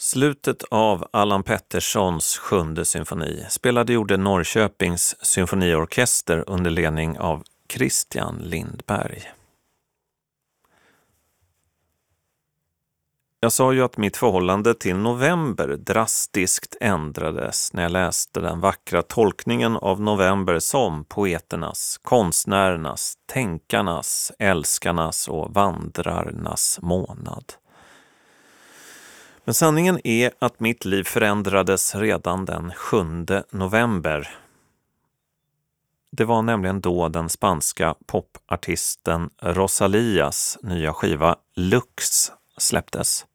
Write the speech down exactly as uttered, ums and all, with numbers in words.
Slutet av Allan Petterssons sjunde symfoni spelade gjorde Norrköpings symfoniorkester under ledning av Christian Lindberg. Jag sa ju att mitt förhållande till november drastiskt ändrades när jag läste den vackra tolkningen av november som poeternas, konstnärernas, tänkarnas, älskarnas och vandrarnas månad. Men sanningen är att mitt liv förändrades redan den sjunde november. Det var nämligen då den spanska popartisten Rosalias nya skiva Lux släpptes.